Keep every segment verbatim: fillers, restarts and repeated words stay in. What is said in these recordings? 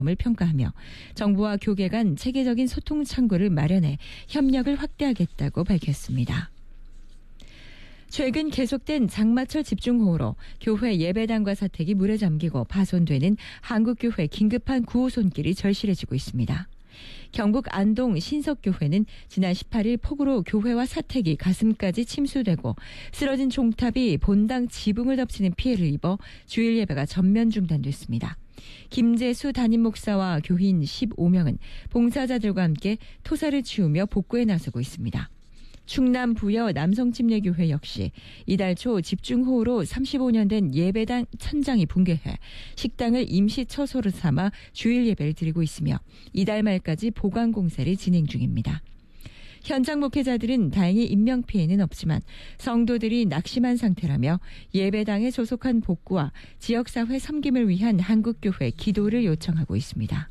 을 평가하며 정부와 교계 간 체계적인 소통 창구를 마련해 협력을 확대하겠다고 밝혔습니다. 최근 계속된 장마철 집중호우로 교회 예배당과 사택이 물에 잠기고 파손되는 한국교회 긴급한 구호 손길이 절실해지고 있습니다. 경북 안동 신석교회는 지난 십팔 일 폭우로 교회와 사택이 가슴까지 침수되고 쓰러진 종탑이 본당 지붕을 덮치는 피해를 입어 주일 예배가 전면 중단됐습니다. 김재수 담임 목사와 교인 십오 명은 봉사자들과 함께 토사를 치우며 복구에 나서고 있습니다. 충남 부여 남성침례교회 역시 이달 초 집중호우로 삼십오 년 된 예배당 천장이 붕괴해 식당을 임시 처소로 삼아 주일 예배를 드리고 있으며 이달 말까지 보강 공사를 진행 중입니다. 현장 목회자들은 다행히 인명피해는 없지만 성도들이 낙심한 상태라며 예배당에 소속한 복구와 지역사회 섬김을 위한 한국교회 기도를 요청하고 있습니다.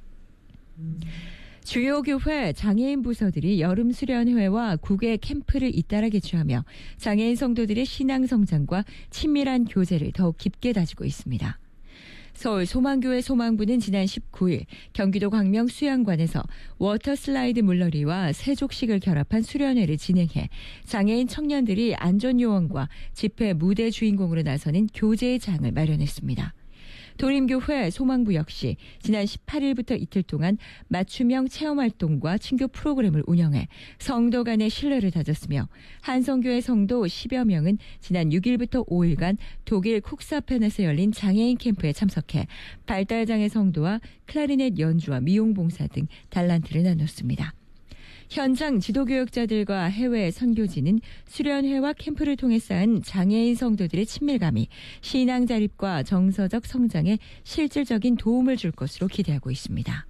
주요 교회 장애인 부서들이 여름 수련회와 국외 캠프를 잇따라 개최하며 장애인 성도들의 신앙 성장과 친밀한 교제를 더욱 깊게 다지고 있습니다. 서울 소망교회 소망부는 지난 십구 일 경기도 광명 수양관에서 워터슬라이드 물놀이와 세족식을 결합한 수련회를 진행해 장애인 청년들이 안전요원과 집회 무대 주인공으로 나서는 교제의 장을 마련했습니다. 도림교회 소망부 역시 지난 십팔 일부터 이틀 동안 맞춤형 체험활동과 친교 프로그램을 운영해 성도 간의 신뢰를 다졌으며 한성교회 성도 십여 명은 지난 육 일부터 오 일간 독일 쿡사펜에서 열린 장애인 캠프에 참석해 발달장애 성도와 클라리넷 연주와 미용봉사 등 달란트를 나눴습니다. 현장 지도교역자들과 해외 선교지는 수련회와 캠프를 통해 쌓은 장애인 성도들의 친밀감이 신앙 자립과 정서적 성장에 실질적인 도움을 줄 것으로 기대하고 있습니다.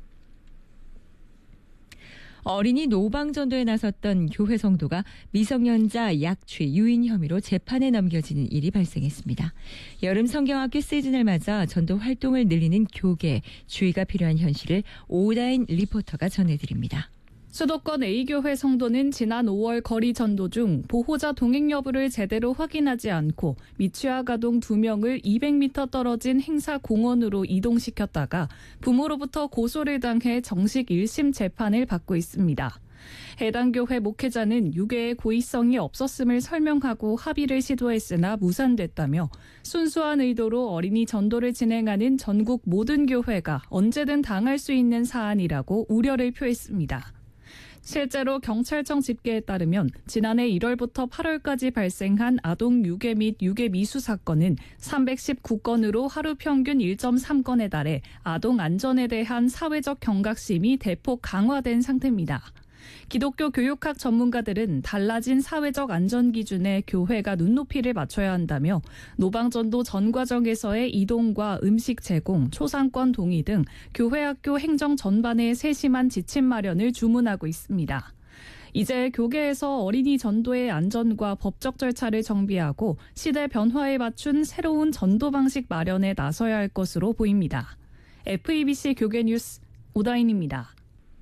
어린이 노방전도에 나섰던 교회 성도가 미성년자 약취, 유인 혐의로 재판에 넘겨지는 일이 발생했습니다. 여름 성경학교 시즌을 맞아 전도 활동을 늘리는 교계, 주의가 필요한 현실을 오다인 리포터가 전해드립니다. 수도권 A교회 성도는 지난 오월 거리 전도 중 보호자 동행 여부를 제대로 확인하지 않고 미취학 아동 두 명을 이백 미터 떨어진 행사 공원으로 이동시켰다가 부모로부터 고소를 당해 정식 일 심 재판을 받고 있습니다. 해당 교회 목회자는 유괴의 고의성이 없었음을 설명하고 합의를 시도했으나 무산됐다며 순수한 의도로 어린이 전도를 진행하는 전국 모든 교회가 언제든 당할 수 있는 사안이라고 우려를 표했습니다. 실제로 경찰청 집계에 따르면 지난해 일월부터 팔월까지 발생한 아동 유괴 및 유괴 미수 사건은 삼백십구 건으로 하루 평균 일 점 삼 건에 달해 아동 안전에 대한 사회적 경각심이 대폭 강화된 상태입니다. 기독교 교육학 전문가들은 달라진 사회적 안전 기준에 교회가 눈높이를 맞춰야 한다며 노방전도 전 과정에서의 이동과 음식 제공, 초상권 동의 등 교회 학교 행정 전반의 세심한 지침 마련을 주문하고 있습니다. 이제 교계에서 어린이 전도의 안전과 법적 절차를 정비하고 시대 변화에 맞춘 새로운 전도 방식 마련에 나서야 할 것으로 보입니다. 에프이비씨 교계 뉴스 오다인입니다.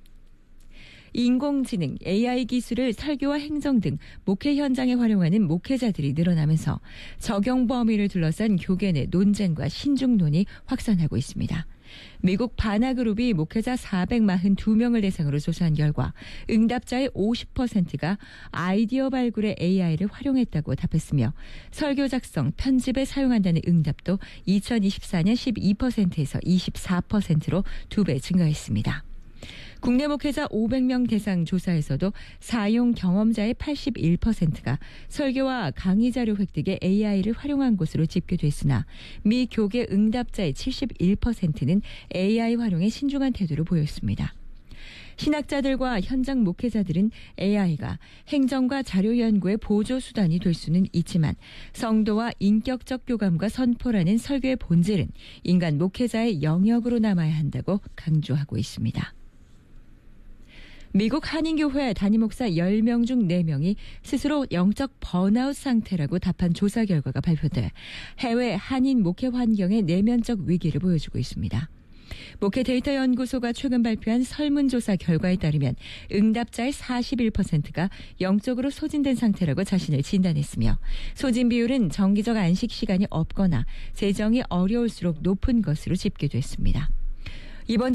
인공지능, 에이아이 기술을 설교와 행정 등 목회 현장에 활용하는 목회자들이 늘어나면서 적용 범위를 둘러싼 교계 내 논쟁과 신중론이 확산하고 있습니다. 미국 바나그룹이 목회자 사백사십이 명을 대상으로 조사한 결과 응답자의 오십 퍼센트가 아이디어 발굴에 에이아이를 활용했다고 답했으며 설교 작성, 편집에 사용한다는 응답도 이천이십사 년 십이 퍼센트에서 이십사 퍼센트로 두 배 증가했습니다. 국내 목회자 오백 명 대상 조사에서도 사용 경험자의 팔십일 퍼센트가 설교와 강의 자료 획득에 에이아이를 활용한 것으로 집계됐으나 미 교계 응답자의 칠십일 퍼센트는 에이아이 활용에 신중한 태도를 보였습니다. 신학자들과 현장 목회자들은 에이아이가 행정과 자료 연구의 보조 수단이 될 수는 있지만 성도와 인격적 교감과 선포라는 설교의 본질은 인간 목회자의 영역으로 남아야 한다고 강조하고 있습니다. 미국 한인교회 담임 목사 열 명 중 네 명이 스스로 영적 번아웃 상태라고 답한 조사 결과가 발표돼 해외 한인 목회 환경의 내면적 위기를 보여주고 있습니다. 목회 데이터 연구소가 최근 발표한 설문조사 결과에 따르면 응답자의 사십일 퍼센트가 영적으로 소진된 상태라고 자신을 진단했으며 소진 비율은 정기적 안식 시간이 없거나 재정이 어려울수록 높은 것으로 집계됐습니다. 이번